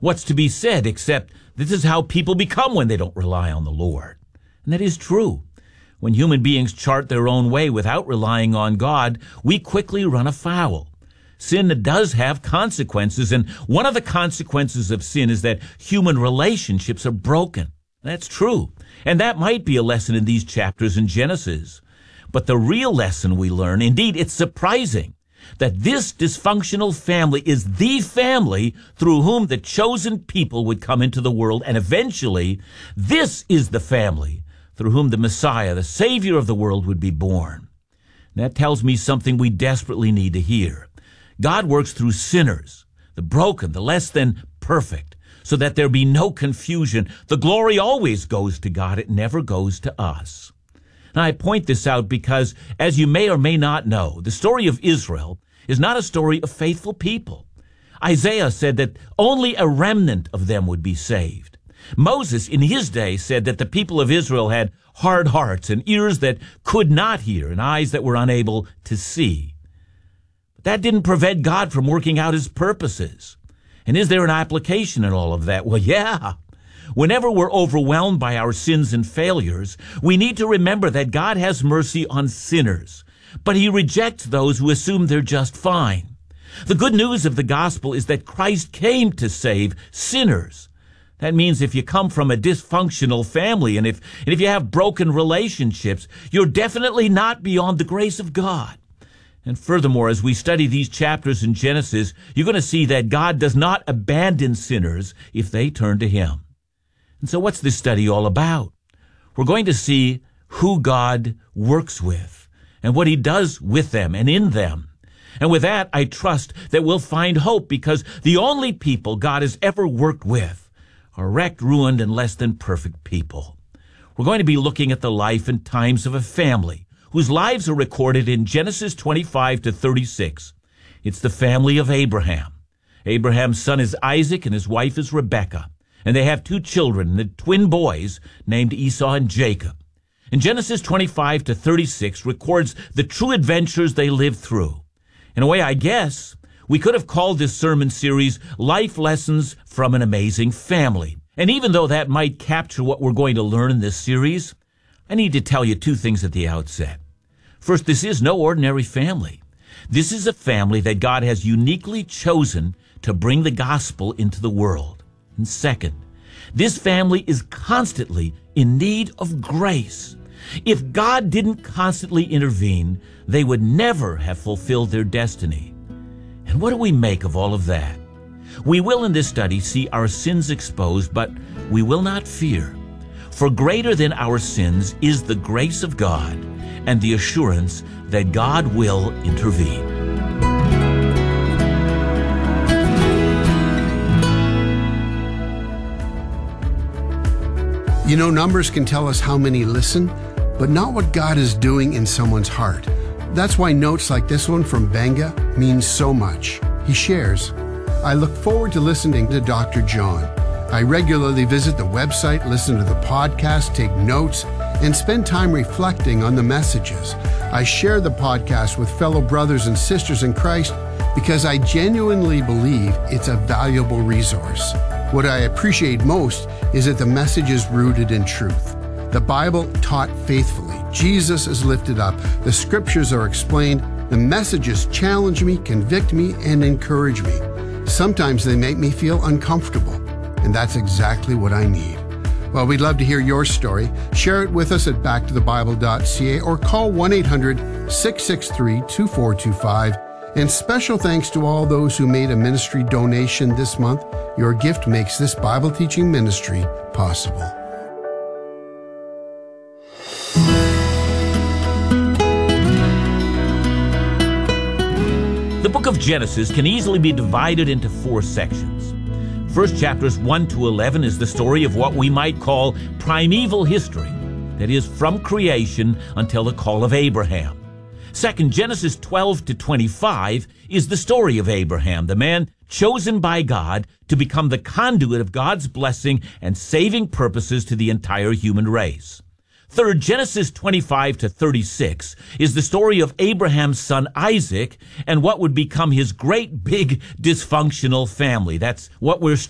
What's to be said except this is how people become when they don't rely on the Lord? And that is true. When human beings chart their own way without relying on God, we quickly run afoul. Sin does have consequences, and one of the consequences of sin is that human relationships are broken. That's true, and that might be a lesson in these chapters in Genesis. But the real lesson we learn, indeed, it's surprising, that this dysfunctional family is the family through whom the chosen people would come into the world, and eventually, this is the family through whom the Messiah, the Savior of the world, would be born. That tells me something we desperately need to hear. God works through sinners, the broken, the less than perfect, so that there be no confusion. The glory always goes to God. It never goes to us. Now, I point this out because, as you may or may not know, the story of Israel is not a story of faithful people. Isaiah said that only a remnant of them would be saved. Moses, in his day, said that the people of Israel had hard hearts and ears that could not hear and eyes that were unable to see. But that didn't prevent God from working out his purposes. And is there an application in all of that? Well, yeah. Whenever we're overwhelmed by our sins and failures, we need to remember that God has mercy on sinners, but he rejects those who assume they're just fine. The good news of the gospel is that Christ came to save sinners. That means if you come from a dysfunctional family and if you have broken relationships, you're definitely not beyond the grace of God. And furthermore, as we study these chapters in Genesis, you're going to see that God does not abandon sinners if they turn to him. And so what's this study all about? We're going to see who God works with and what he does with them and in them. And with that, I trust that we'll find hope, because the only people God has ever worked with are wrecked, ruined, and less than perfect people. We're going to be looking at the life and times of a family whose lives are recorded in Genesis 25 to 36. It's the family of Abraham. Abraham's son is Isaac and his wife is Rebekah. And they have two children, the twin boys named Esau and Jacob. And Genesis 25 to 36 records the true adventures they lived through. In a way, I guess, we could have called this sermon series Life Lessons from an Amazing Family. And even though that might capture what we're going to learn in this series, I need to tell you two things at the outset. First, this is no ordinary family. This is a family that God has uniquely chosen to bring the gospel into the world. And second, this family is constantly in need of grace. If God didn't constantly intervene, they would never have fulfilled their destiny. And what do we make of all of that? We will in this study see our sins exposed, but we will not fear. For greater than our sins is the grace of God and the assurance that God will intervene. You know, numbers can tell us how many listen, but not what God is doing in someone's heart. That's why notes like this one from Benga means so much. He shares, I look forward to listening to Dr. John. I regularly visit the website, listen to the podcast, take notes, and spend time reflecting on the messages. I share the podcast with fellow brothers and sisters in Christ because I genuinely believe it's a valuable resource. What I appreciate most is that the message is rooted in truth. The Bible taught faithfully. Jesus is lifted up. The scriptures are explained. The messages challenge me, convict me, and encourage me. Sometimes they make me feel uncomfortable, and that's exactly what I need. Well, we'd love to hear your story. Share it with us at backtothebible.ca or call 1-800-663-2425. And special thanks to all those who made a ministry donation this month. Your gift makes this Bible teaching ministry possible. The book of Genesis can easily be divided into 4 sections. First, chapters 1 to 11 is the story of what we might call primeval history, that is, from creation until the call of Abraham. Second, Genesis 12 to 25 is the story of Abraham, the man chosen by God to become the conduit of God's blessing and saving purposes to the entire human race. Third, Genesis 25 to 36 is the story of Abraham's son Isaac and what would become his great big dysfunctional family. That's what we're